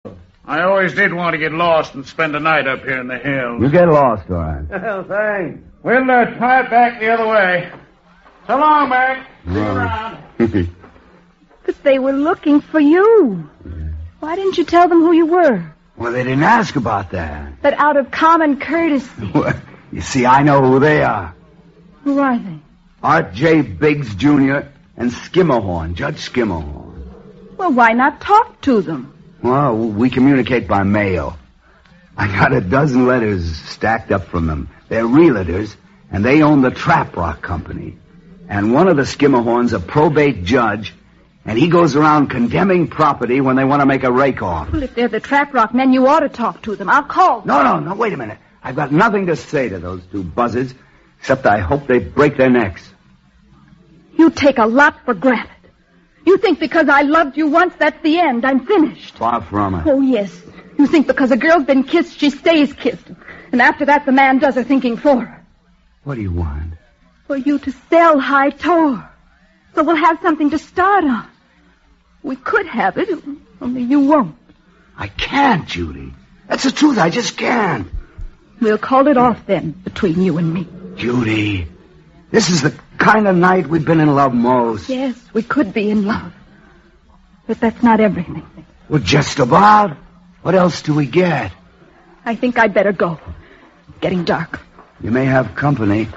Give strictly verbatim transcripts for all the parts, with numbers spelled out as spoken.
I always did want to get lost and spend a night up here in the hills. You get lost, all right. Well, thanks. We'll uh, try it back the other way. So long, Mac. See you around. But they were looking for you. Why didn't you tell them who you were? Well, they didn't ask about that. But out of common courtesy. Well, you see, I know who they are. Who are they? Art J. Biggs, Junior and Skimmerhorn, Judge Skimmerhorn. Well, why not talk to them? Well, we communicate by mail. I got a dozen letters stacked up from them. They're realtors, and they own the Trap Rock Company. And one of the Skimmerhorns a probate judge, and he goes around condemning property when they want to make a rake-off. Well, if they're the Trap Rock men, you ought to talk to them. I'll call them. No, no, no, wait a minute. I've got nothing to say to those two buzzards, except I hope they break their necks. You take a lot for granted. You think because I loved you once, that's the end. I'm finished. Far from it. Oh, yes. You think because a girl's been kissed, she stays kissed. And after that, the man does her thinking for her. What do you want? For you to sell High Tor. So we'll have something to start on. We could have it, only you won't. I can't, Judy. That's the truth. I just can't. We'll call it off then, between you and me. Judy, this is the kind of night we've been in love most. Yes, we could be in love. But that's not everything. Well, just about. What else do we get? I think I'd better go. It's getting dark. You may have company.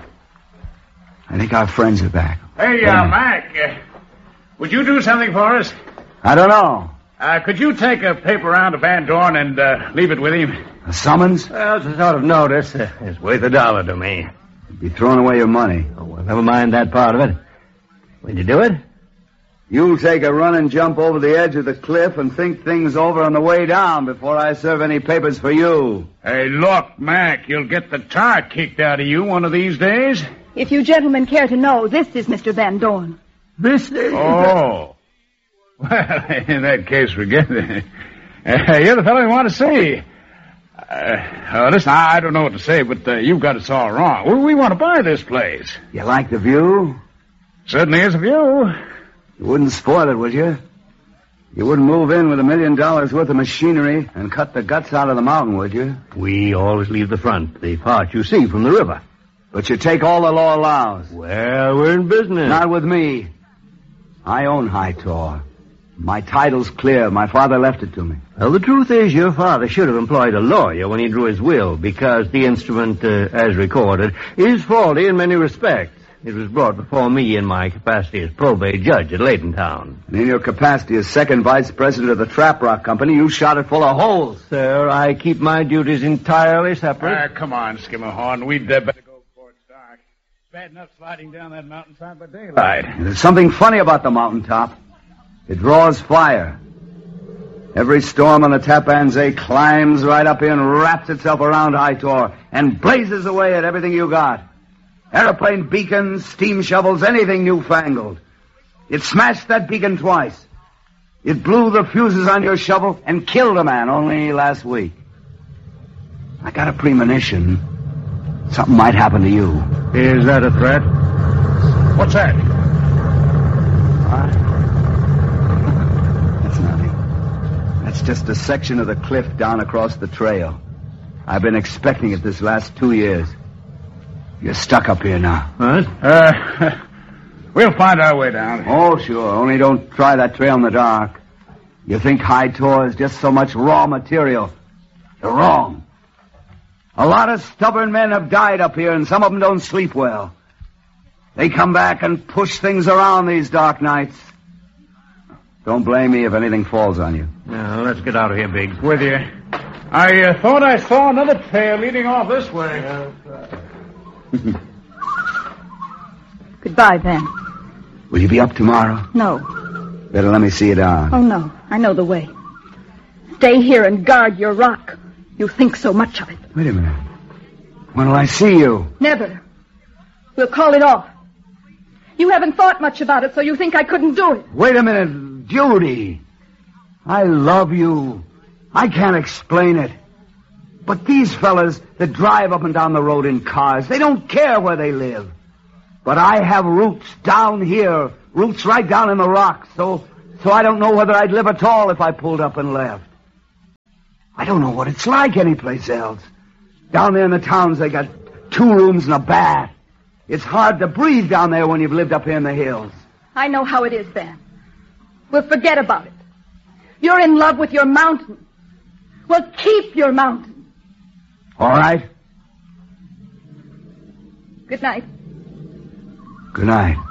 I think our friends are back. Hey, uh, Mac, uh, would you do something for us? I don't know. Uh, could you take a paper round to Van Dorn and uh, leave it with him? A summons? Well, it's a sort of notice. Uh, it's worth a dollar to me. You'd be throwing away your money. Oh, well, never mind that part of it. Will you do it? You'll take a run and jump over the edge of the cliff and think things over on the way down before I serve any papers for you. Hey, look, Mac, you'll get the tar kicked out of you one of these days. If you gentlemen care to know, this is Mister Van Dorn. This is... Oh. Well, in that case, forget it. Uh, you're the fellow we want to see. Uh, uh, listen, I, I don't know what to say, but uh, you've got us all wrong. We, we want to buy this place. You like the view? Certainly is a view. You wouldn't spoil it, would you? You wouldn't move in with a million dollars worth of machinery and cut the guts out of the mountain, would you? We always leave the front, the part you see from the river. But you take all the law allows. Well, we're in business. Not with me. I own High Tor. My title's clear. My father left it to me. Well, the truth is your father should have employed a lawyer when he drew his will, because the instrument, uh, as recorded, is faulty in many respects. It was brought before me in my capacity as probate judge at Laytontown. And in your capacity as second vice president of the Trap Rock Company, you shot it full of holes. Sir, I keep my duties entirely separate. Ah, come on, Skimmerhorn. We'd uh, better go before it's dark. It's bad enough sliding down that mountainside by daylight. There's something funny about the mountaintop. It draws fire. Every storm on the Tappan Zee climbs right up here and wraps itself around High Tor and blazes away at everything you got. Airplane beacons, steam shovels, anything newfangled. It smashed that beacon twice. It blew the fuses on your shovel and killed a man only last week. I got a premonition. Something might happen to you. Is that a threat? What's that? What? That's nothing. That's just a section of the cliff down across the trail. I've been expecting it this last two years. You're stuck up here now. What? Uh, we'll find our way down. Oh, sure. Only don't try that trail in the dark. You think High Tor is just so much raw material. You're wrong. A lot of stubborn men have died up here, and some of them don't sleep well. They come back and push things around these dark nights. Don't blame me if anything falls on you. Now, let's get out of here, Biggs. With you. I uh, thought I saw another trail leading off this way. Uh, Goodbye, then. Will you be up tomorrow? No. Better let me see you down. Oh, no. I know the way. Stay here and guard your rock. You think so much of it. Wait a minute. When'll I see you? Never. We'll call it off. You haven't thought much about it, so you think I couldn't do it. Wait a minute, Judy. I love you. I can't explain it. But these fellas that drive up and down the road in cars, they don't care where they live. But I have roots down here, roots right down in the rocks, so so I don't know whether I'd live at all if I pulled up and left. I don't know what it's like anyplace else. Down there in the towns, they got two rooms and a bath. It's hard to breathe down there when you've lived up here in the hills. I know how it is, Ben. We'll forget about it. You're in love with your mountain. Well, keep your mountain. All right. Good night. Good night.